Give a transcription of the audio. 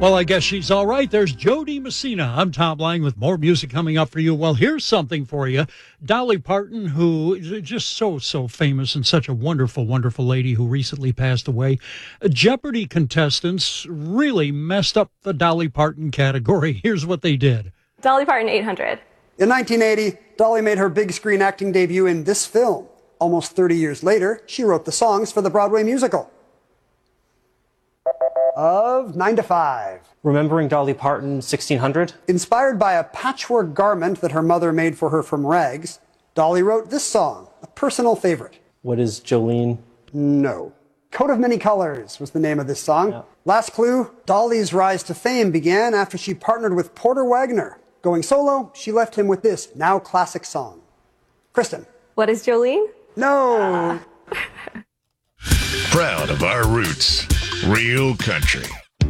Well, I guess she's all right. There's Jody Messina. I'm Tom Lang with more music coming up for you. Well, here's something for you. Dolly Parton, who is just so famous and such a wonderful, wonderful lady who recently passed away. Jeopardy contestants really messed up the Dolly Parton category. Here's what they did. Dolly Parton 800. In 1980, Dolly made her big screen acting debut in this film. Almost 30 years later, she wrote the songs for the Broadway musical of 9 to 5. Remembering Dolly Parton 1600? Inspired by a patchwork garment that her mother made for her from rags, Dolly wrote this song, a personal favorite. What is Jolene? No. Coat of Many Colors was the name of this song. Yeah. Last clue, Dolly's rise to fame began after she partnered with Porter Wagoner. Going solo, she left him with this now classic song. Kristen. What is Jolene? No. Proud of our roots. Real country.